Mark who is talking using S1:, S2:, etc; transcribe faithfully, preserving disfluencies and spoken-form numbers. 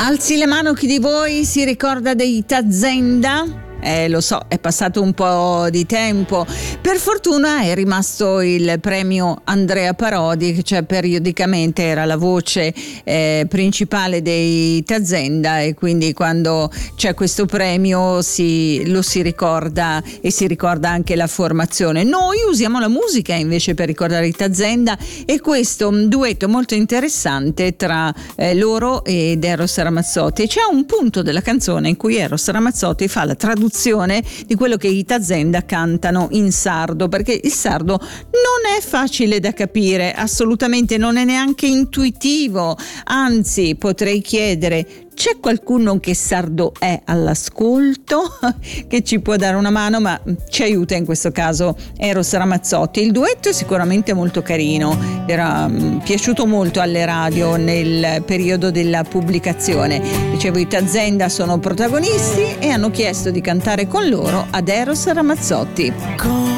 S1: Alzi le mano chi di voi si ricorda dei Tazenda? Eh, lo so, è passato un po' di tempo. Per fortuna è rimasto il premio Andrea Parodi, che cioè periodicamente era la voce eh, principale dei Tazenda, e quindi quando c'è questo premio si, lo si ricorda, e si ricorda anche la formazione. Noi usiamo la musica invece per ricordare i Tazenda, e questo è un duetto molto interessante tra eh, loro ed Eros Ramazzotti. C'è un punto della canzone in cui Eros Ramazzotti fa la traduzione di quello che i Tazenda cantano in sardo, perché il sardo non è facile da capire, assolutamente non è neanche intuitivo. Anzi, potrei chiedere: c'è qualcuno che sardo è all'ascolto che ci può dare una mano? Ma ci aiuta in questo caso Eros Ramazzotti. Il duetto è sicuramente molto carino, era um, piaciuto molto alle radio nel periodo della pubblicazione. Dicevo, i Tazenda sono protagonisti e hanno chiesto di cantare con loro ad Eros Ramazzotti.